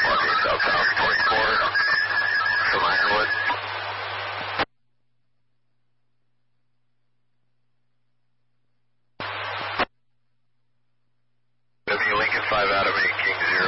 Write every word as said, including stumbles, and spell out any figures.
Market southbound twenty-four from Ironwood. W Lincoln five Adam eight King zero